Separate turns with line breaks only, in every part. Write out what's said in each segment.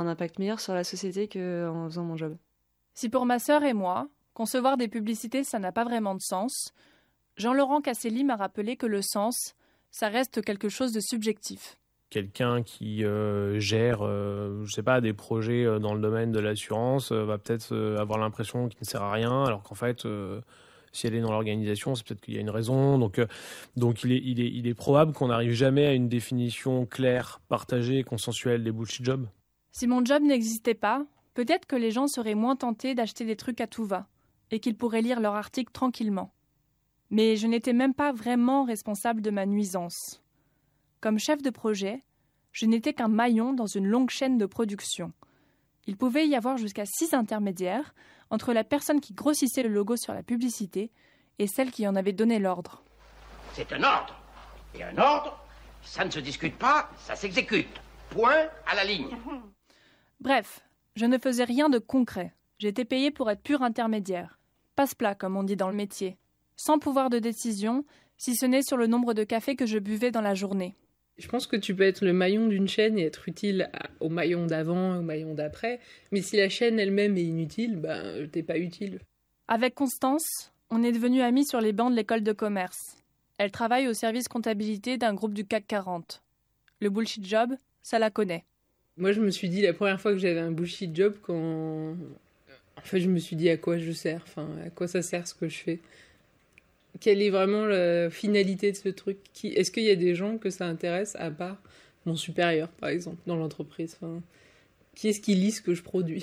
un impact meilleur sur la société qu'en faisant mon job.
Si pour ma sœur et moi, concevoir des publicités, ça n'a pas vraiment de sens, Jean-Laurent Casselli m'a rappelé que le sens, ça reste quelque chose de subjectif.
Quelqu'un qui gère, je sais pas, des projets dans le domaine de l'assurance va peut-être avoir l'impression qu'il ne sert à rien, alors qu'en fait, si elle est dans l'organisation, c'est peut-être qu'il y a une raison. Donc il est probable qu'on n'arrive jamais à une définition claire, partagée, consensuelle des bullshit jobs.
Si mon job n'existait pas, peut-être que les gens seraient moins tentés d'acheter des trucs à tout va, et qu'ils pourraient lire leur article tranquillement. Mais je n'étais même pas vraiment responsable de ma nuisance. Comme chef de projet, je n'étais qu'un maillon dans une longue chaîne de production. Il pouvait y avoir jusqu'à 6 intermédiaires entre la personne qui grossissait le logo sur la publicité et celle qui en avait donné l'ordre.
C'est un ordre. Et un ordre, ça ne se discute pas, ça s'exécute. Point à la ligne.
Bref, je ne faisais rien de concret. J'étais payée pour être pur intermédiaire. Passe-plat, comme on dit dans le métier. Sans pouvoir de décision, si ce n'est sur le nombre de cafés que je buvais dans la journée.
Je pense que tu peux être le maillon d'une chaîne et être utile au maillon d'avant et au maillon d'après. Mais si la chaîne elle-même est inutile, t'es pas utile.
Avec Constance, on est devenus amis sur les bancs de l'école de commerce. Elle travaille au service comptabilité d'un groupe du CAC 40. Le bullshit job, ça la connaît.
Moi, je me suis dit la première fois que j'avais un bullshit job quand... En fait, je me suis dit à quoi je sers, à quoi ça sert ce que je fais. Quelle est vraiment la finalité de ce truc? Est-ce qu'il y a des gens que ça intéresse à part mon supérieur, par exemple, dans l'entreprise? Qui est-ce qui lit ce que je produis?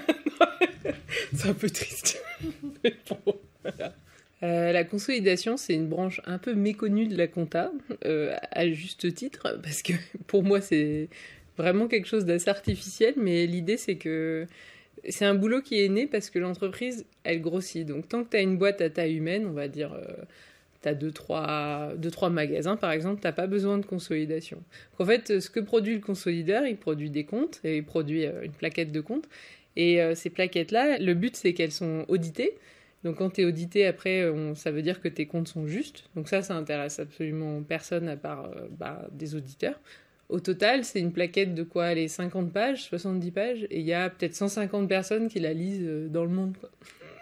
C'est un peu triste. Mais bon, voilà. La consolidation, c'est une branche un peu méconnue de la compta, à juste titre, parce que pour moi, c'est vraiment quelque chose d'assez artificiel, mais l'idée, c'est que c'est un boulot qui est né parce que l'entreprise, elle grossit. Donc, tant que tu as une boîte à taille humaine, on va dire, tu as 2-3 magasins, par exemple, tu n'as pas besoin de consolidation. Donc, en fait, ce que produit le consolideur, il produit des comptes et il produit une plaquette de comptes. Et ces plaquettes-là, le but, c'est qu'elles sont auditées. Donc, quand tu es audité, après, ça veut dire que tes comptes sont justes. Donc, ça intéresse absolument personne à part des auditeurs. Au total, c'est une plaquette de quoi? Les 50 pages, 70 pages, et il y a peut-être 150 personnes qui la lisent dans le monde, quoi.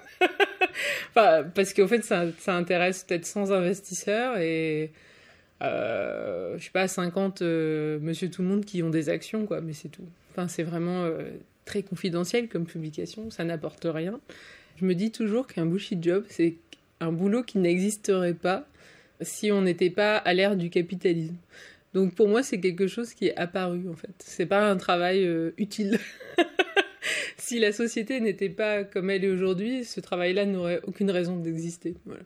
Parce qu'en fait, ça intéresse peut-être 100 investisseurs et, je sais pas, 50 monsieur tout le monde qui ont des actions, quoi, mais c'est tout. C'est vraiment très confidentiel comme publication, ça n'apporte rien. Je me dis toujours qu'un bullshit job, c'est un boulot qui n'existerait pas si on n'était pas à l'ère du capitalisme. Donc pour moi, c'est quelque chose qui est apparu, en fait. C'est pas un travail utile. Si la société n'était pas comme elle est aujourd'hui, ce travail-là n'aurait aucune raison d'exister. Voilà.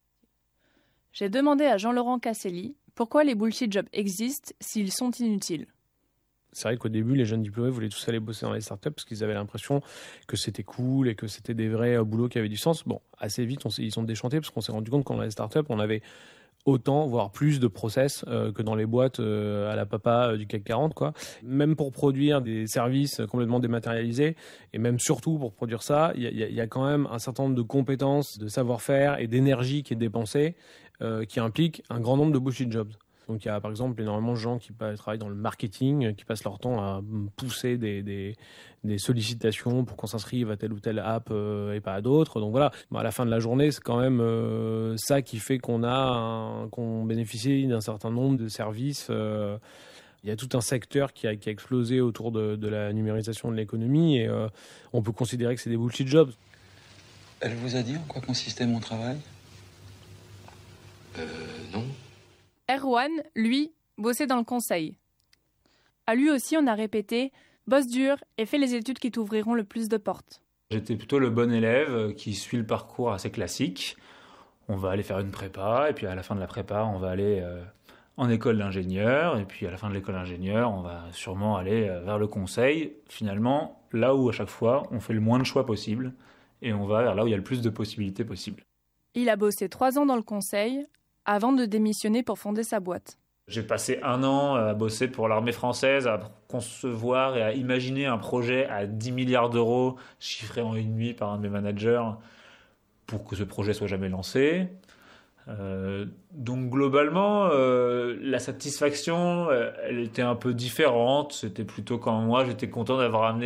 J'ai demandé à Jean-Laurent Casselli pourquoi les bullshit jobs existent s'ils sont inutiles.
C'est vrai qu'au début, les jeunes diplômés voulaient tous aller bosser dans les startups parce qu'ils avaient l'impression que c'était cool et que c'était des vrais boulots qui avaient du sens. Bon, assez vite, ils sont déchantés parce qu'on s'est rendu compte qu'en dans les startups, on avait autant, voire plus de process que dans les boîtes à la papa du CAC 40, quoi. Même pour produire des services complètement dématérialisés, et même surtout pour produire ça, il y a quand même un certain nombre de compétences, de savoir-faire et d'énergie qui est dépensée, qui implique un grand nombre de bullshit jobs. Donc il y a par exemple énormément de gens qui travaillent dans le marketing, qui passent leur temps à pousser des sollicitations pour qu'on s'inscrive à telle ou telle app et pas à d'autres. Donc voilà, à la fin de la journée, c'est quand même ça qui fait qu'on bénéficie d'un certain nombre de services. Il y a tout un secteur qui a explosé autour de la numérisation de l'économie et on peut considérer que c'est des bullshit jobs.
Elle vous a dit en quoi consistait mon travail?
Non.
Erwan, lui, bossait dans le conseil. À lui aussi, on a répété « bosse dur et fais les études qui t'ouvriront le plus de portes ».
J'étais plutôt le bon élève qui suit le parcours assez classique. On va aller faire une prépa, et puis à la fin de la prépa, on va aller en école d'ingénieur, et puis à la fin de l'école d'ingénieur, on va sûrement aller vers le conseil. Finalement, là où à chaque fois, on fait le moins de choix possible, et on va vers là où il y a le plus de possibilités possibles.
Il a bossé 3 ans dans le conseil, avant de démissionner pour fonder sa boîte.
J'ai passé 1 an à bosser pour l'armée française, à concevoir et à imaginer un projet à 10 milliards d'euros, chiffré en une nuit par un de mes managers, pour que ce projet soit jamais lancé. Donc globalement, la satisfaction, elle était un peu différente. C'était plutôt quand moi, j'étais content d'avoir amené